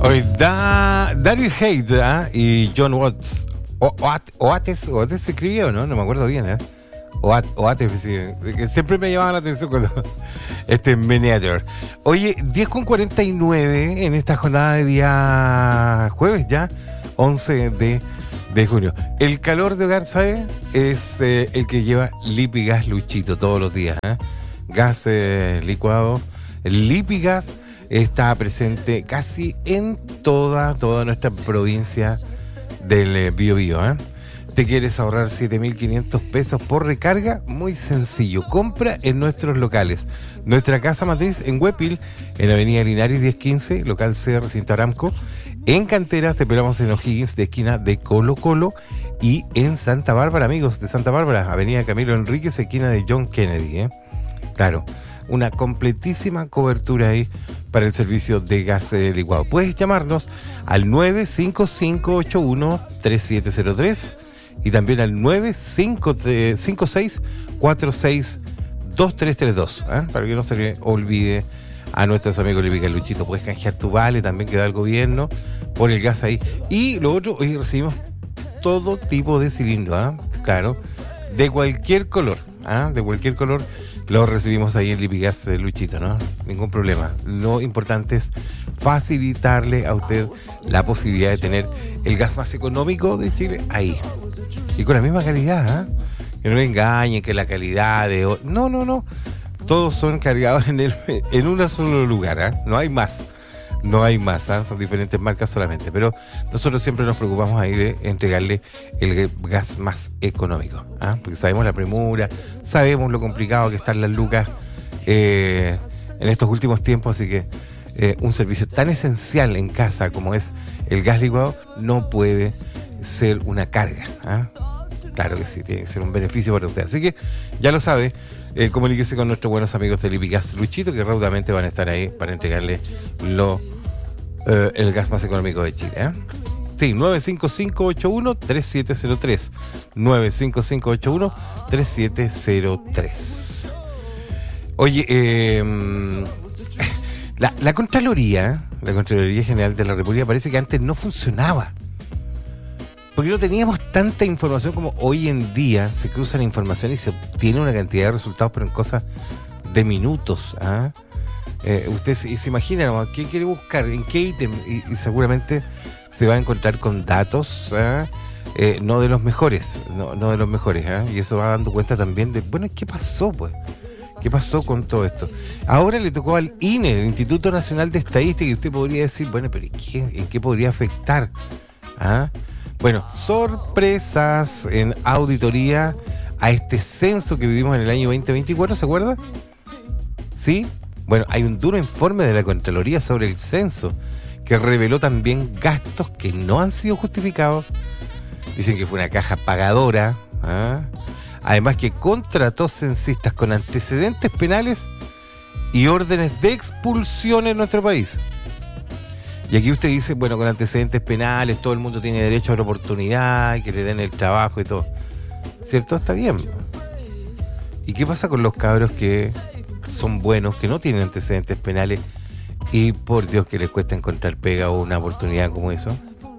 Hoy Daryl Haight y John Watts. Oates se escribió, ¿no? No me acuerdo bien, ¿eh? Oates, sí, que siempre me llamaba la atención cuando Meneator. Oye, 10:49 en esta jornada de día jueves ya, 11 de junio. El calor de hogar, ¿sabes? Es el que lleva Lipigas Luchito todos los días, ¿eh? Gas licuado. El Lipigas está presente casi en toda nuestra provincia del Biobío, ¿eh? ¿Te quieres ahorrar 7.500 pesos por recarga? Muy sencillo. Compra en nuestros locales. Nuestra casa matriz en Huepil, en Avenida Linares 1015, local C, recinto Aramco. En Canteras te esperamos en O'Higgins, de esquina de Colo Colo. Y en Santa Bárbara, amigos de Santa Bárbara, Avenida Camilo Enríquez, esquina de John Kennedy, ¿eh? Claro, una completísima cobertura ahí para el servicio de gas licuado. Puedes llamarnos al 955813703 y también al 956462332, ¿eh? Para que no se le olvide a nuestros amigos Lipigas Luchito. Puedes canjear tu vale también que da el gobierno por el gas ahí. Y lo otro, hoy recibimos todo tipo de cilindro, ¿eh? Claro, de cualquier color, ¿eh? De cualquier color. Lo recibimos ahí en Lipigas de Luchito, ¿no? Ningún problema. Lo importante es facilitarle a usted la posibilidad de tener el gas más económico de Chile ahí. Y con la misma calidad, ¿eh? Que no le engañen que la calidad de... No. Todos son cargados en un solo lugar, ¿eh? No hay más, ¿eh? Son diferentes marcas solamente. Pero nosotros siempre nos preocupamos ahí de entregarle el gas más económico, ¿eh? Porque sabemos la premura, sabemos lo complicado que están las lucas en estos últimos tiempos, así que un servicio tan esencial en casa como es el gas licuado no puede ser una carga, ¿eh? Claro que sí, tiene que ser un beneficio para usted. Así que ya lo sabe, comuníquese con nuestros buenos amigos de Lipigas Luchito, que raudamente van a estar ahí para entregarle el gas más económico de Chile, ¿eh? Sí, 955813703. 955813703. Oye, la Contraloría General de la República parece que antes no funcionaba. Porque no teníamos tanta información como hoy en día. Se cruzan información y se obtiene una cantidad de resultados, pero en cosas de minutos, ¿ah? Usted se imagina, ¿no? ¿Qué quiere buscar? ¿En qué ítem? Y seguramente se va a encontrar con datos, ¿ah? No de los mejores, no de los mejores, ¿ah? Y eso va dando cuenta también de, bueno, ¿qué pasó, pues? ¿Qué pasó con todo esto? Ahora le tocó al INE, el Instituto Nacional de Estadística, y usted podría decir, bueno, pero ¿en qué podría afectar? ¿Ah? Bueno, sorpresas en auditoría a este censo que vivimos en el año 2024, ¿se acuerda? ¿Sí? Bueno, hay un duro informe de la Contraloría sobre el censo que reveló también gastos que no han sido justificados. Dicen que fue una caja pagadora, ¿ah? Además que contrató censistas con antecedentes penales y órdenes de expulsión en nuestro país. Y aquí usted dice, bueno, con antecedentes penales, todo el mundo tiene derecho a la oportunidad, y que le den el trabajo y todo. ¿Cierto? Está bien. ¿Y qué pasa con los cabros que son buenos, que no tienen antecedentes penales y por Dios que les cuesta encontrar pega o una oportunidad como eso?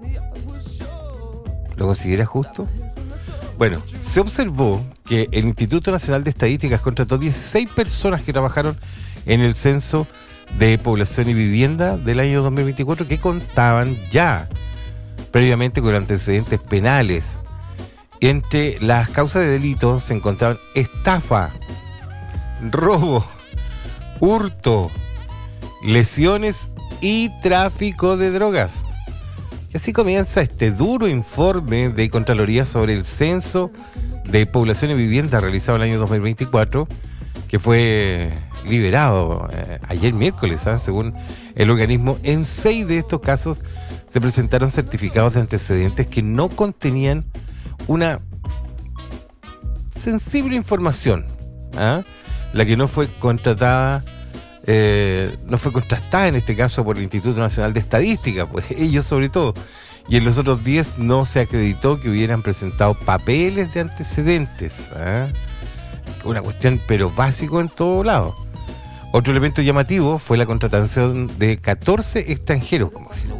¿Lo considera justo? Bueno, se observó que el Instituto Nacional de Estadísticas contrató 16 personas que trabajaron en el censo de población y vivienda del año 2024 que contaban ya previamente con antecedentes penales. Entre las causas de delito se encontraban estafa, robo, hurto, lesiones y tráfico de drogas. Y así comienza este duro informe de Contraloría sobre el censo de población y vivienda realizado en el año 2024, que fue liberado ayer miércoles, ¿eh? Según el organismo. En 6 de estos casos se presentaron certificados de antecedentes que no contenían una sensible información, ¿eh? La que no fue contratada, no fue contrastada en este caso por el Instituto Nacional de Estadística, pues ellos sobre todo. Y en los otros 10 no se acreditó que hubieran presentado papeles de antecedentes, ¿eh? Una cuestión pero básico en todo lado. Otro elemento llamativo fue la contratación de 14 extranjeros, como si no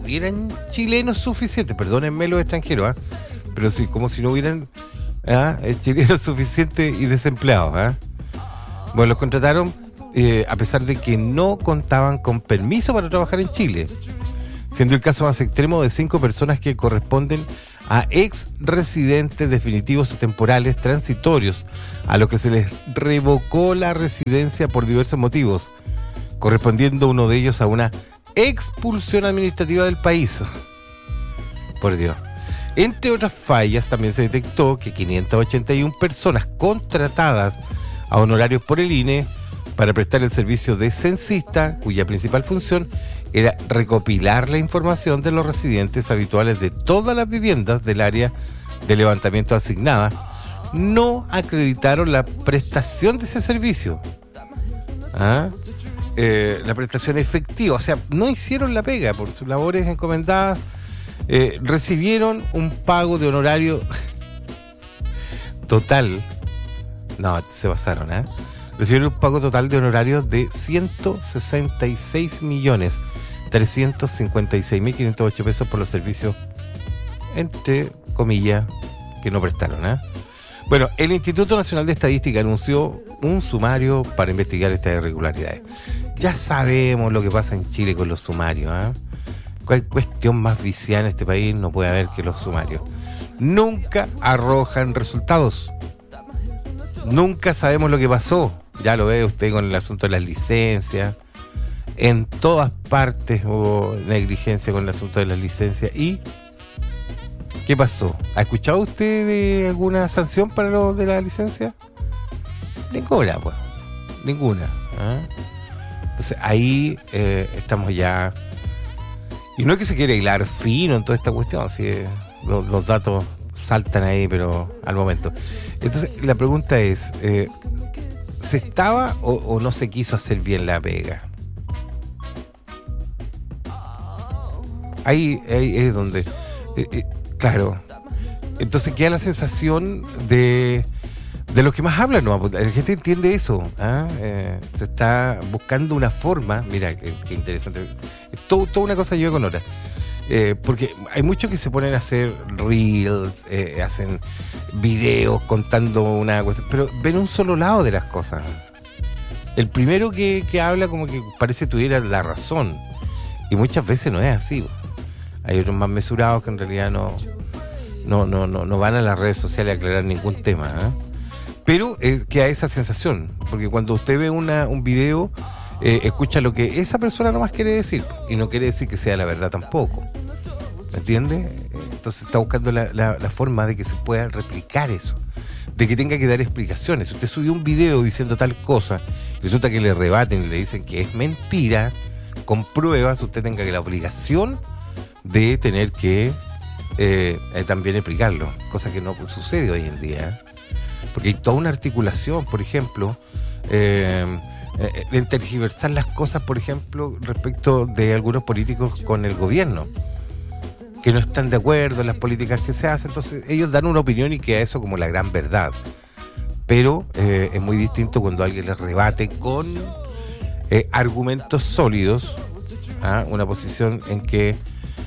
hubieran chilenos suficientes, perdónenme los extranjeros, pero sí, como si no hubieran chilenos suficientes y desempleados. Bueno, los contrataron a pesar de que no contaban con permiso para trabajar en Chile, siendo el caso más extremo de 5 personas que corresponden a ex residentes definitivos o temporales transitorios, a los que se les revocó la residencia por diversos motivos, correspondiendo uno de ellos a una expulsión administrativa del país. Por Dios. Entre otras fallas, también se detectó que 581 personas contratadas a honorarios por el INE para prestar el servicio de censista, cuya principal función era recopilar la información de los residentes habituales de todas las viviendas del área de levantamiento asignada, no acreditaron la prestación de ese servicio. La prestación efectiva, o sea, no hicieron la pega por sus labores encomendadas, recibieron un pago de honorario total, no, se pasaron, recibieron un pago total de honorarios de 166.356.508 pesos por los servicios, entre comillas, que no prestaron. Bueno, el Instituto Nacional de Estadística anunció un sumario para investigar estas irregularidades. Ya sabemos lo que pasa en Chile con los sumarios. ¿Cuál cuestión más viciada en este país no puede haber que los sumarios? Nunca arrojan resultados. Nunca sabemos lo que pasó. Ya lo ve usted con el asunto de las licencias. En todas partes hubo negligencia con el asunto de las licencias. ¿Y qué pasó? ¿Ha escuchado usted de alguna sanción para lo de la licencia? Ninguna, pues. Ninguna. Entonces ahí estamos ya. Y no es que se quiera hilar fino en toda esta cuestión, si los datos saltan ahí, pero al momento. Entonces la pregunta es, ¿se estaba o no se quiso hacer bien la pega? Ahí es donde, claro, entonces queda la sensación de lo que más hablan, ¿no? La gente entiende eso. Se está buscando una forma, mira, qué interesante, toda una cosa lleva con otra. Porque hay muchos que se ponen a hacer reels, hacen videos contando una cuestión, pero ven un solo lado de las cosas. El primero que habla como que parece tuviera la razón, y muchas veces no es así. Hay otros más mesurados que en realidad no van a las redes sociales a aclarar ningún tema. Pero queda esa sensación, porque cuando usted ve un video, escucha lo que esa persona nomás quiere decir, y no quiere decir que sea la verdad tampoco. ¿Me entiende? Entonces está buscando la forma de que se pueda replicar eso, de que tenga que dar explicaciones. Si usted subió un video diciendo tal cosa, resulta que le rebaten y le dicen que es mentira, con pruebas, usted tenga que la obligación de tener que también explicarlo, cosa que no sucede hoy en día, porque hay toda una articulación, por ejemplo, en tergiversar las cosas, por ejemplo, respecto de algunos políticos con el gobierno, que no están de acuerdo en las políticas que se hacen. Entonces ellos dan una opinión y queda eso como la gran verdad, pero es muy distinto cuando alguien les rebate con argumentos sólidos, una posición en que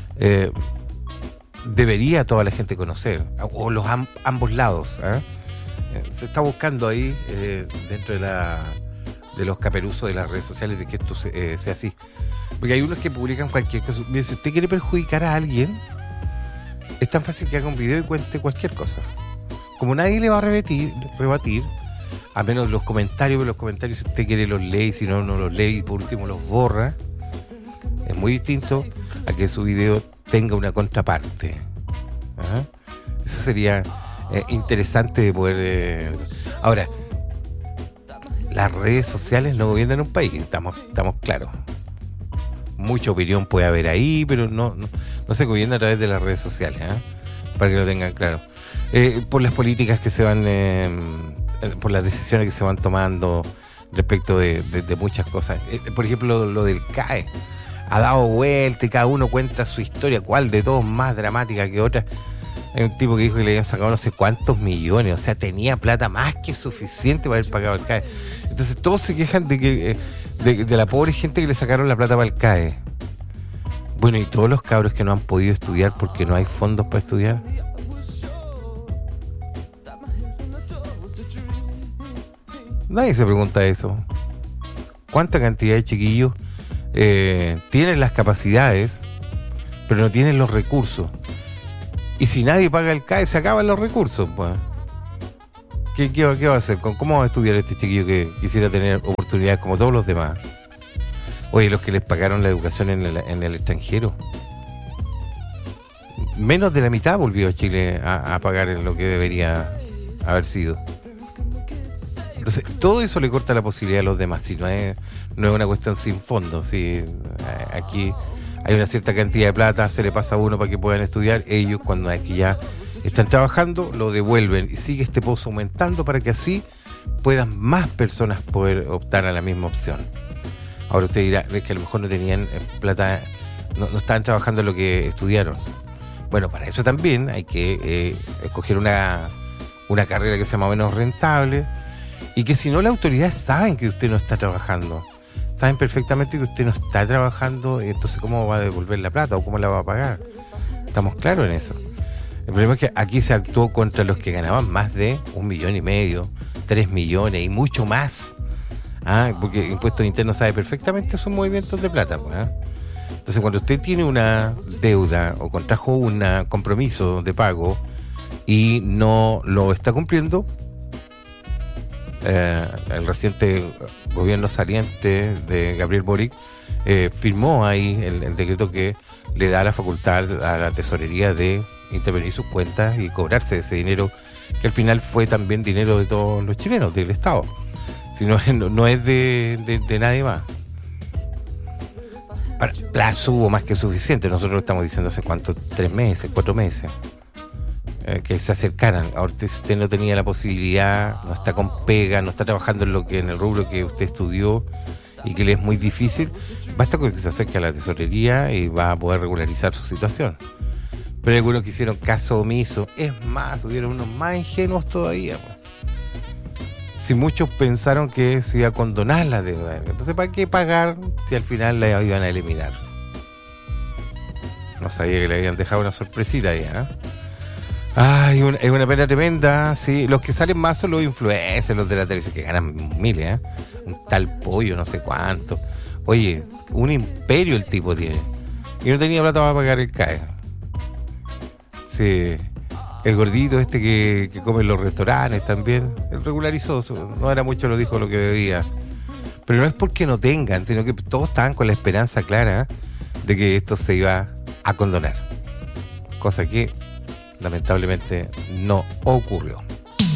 debería toda la gente conocer, o los ambos lados. Se está buscando ahí dentro de los caperuzos de las redes sociales de que esto sea así, porque hay unos que publican cualquier cosa. Mire, si usted quiere perjudicar a alguien, es tan fácil que haga un video y cuente cualquier cosa. Como nadie le va a rebatir, a menos los comentarios, pero los comentarios, si usted quiere los lee, si no los lee y por último los borra. Es muy distinto a que su video tenga una contraparte. Eso sería interesante de poder. Ahora, las redes sociales no gobiernan un país, estamos claros. Mucha opinión puede haber ahí, pero no se gobierna a través de las redes sociales, para que lo tengan claro. Por las políticas que se van, por las decisiones que se van tomando respecto de muchas cosas. Por ejemplo, lo del CAE. Ha dado vuelta y cada uno cuenta su historia, cuál de todos más dramática que otra. Hay un tipo que dijo que le habían sacado no sé cuántos millones, o sea, tenía plata más que suficiente para haber pagado el CAE. Entonces todos se quejan de que de la pobre gente que le sacaron la plata para el CAE. Bueno, y todos los cabros que no han podido estudiar porque no hay fondos para estudiar. Nadie se pregunta eso. ¿Cuánta cantidad de chiquillos tienen las capacidades, pero no tienen los recursos? Y si nadie paga el CAE, se acaban los recursos, pues. ¿Qué va a hacer? ¿Cómo va a estudiar este chiquillo que quisiera tener oportunidades como todos los demás? Oye, los que les pagaron la educación en el extranjero. Menos de la mitad volvió a Chile a pagar en lo que debería haber sido. Entonces, todo eso le corta la posibilidad a los demás. Si no es una cuestión sin fondo. Si aquí hay una cierta cantidad de plata, se le pasa a uno para que puedan estudiar. Ellos, cuando es que ya están trabajando, lo devuelven y sigue este pozo aumentando para que así puedan más personas poder optar a la misma opción. Ahora usted dirá, es que a lo mejor no tenían plata, no estaban trabajando en lo que estudiaron. Bueno, para eso también hay que escoger una carrera que sea más o menos rentable y que si no, las autoridades saben que usted no está trabajando. Saben perfectamente que usted no está trabajando, entonces ¿cómo va a devolver la plata o cómo la va a pagar? Estamos claros en eso. El problema es que aquí se actuó contra los que ganaban más de 1,5 millones, 3 millones y mucho más. Porque Impuestos Internos sabe perfectamente sus movimientos de plata. Entonces, cuando usted tiene una deuda o contrajo un compromiso de pago y no lo está cumpliendo, el reciente gobierno saliente de Gabriel Boric firmó ahí el decreto que le da la facultad a la tesorería de intervenir sus cuentas y cobrarse ese dinero, que al final fue también dinero de todos los chilenos, del Estado. Si no es de nadie más. Para, plazo hubo más que suficiente. Nosotros lo estamos diciendo hace cuánto, 3 meses, 4 meses, que se acercaran. Ahora usted no tenía la posibilidad, no está con pega, no está trabajando en el rubro que usted estudió y que le es muy difícil, basta con que se acerque a la tesorería y va a poder regularizar su situación. Pero hay algunos que hicieron caso omiso. Es más, hubieron unos más ingenuos todavía, pues. Si muchos pensaron que se iba a condonar la deuda, entonces ¿para qué pagar si al final la iban a eliminar? No sabía que le habían dejado una sorpresita ahí, es una pena tremenda, sí. Los que salen más son los influencers, los de la televisión, que ganan miles, un tal Pollo, no sé cuánto. Oye, un imperio el tipo tiene. Y no tenía plata para pagar el CAE. Sí. El gordito este que come en los restaurantes también, él regularizó, no era mucho, lo dijo lo que debía. Pero no es porque no tengan, sino que todos estaban con la esperanza clara de que esto se iba a condonar. Cosa que lamentablemente no ocurrió.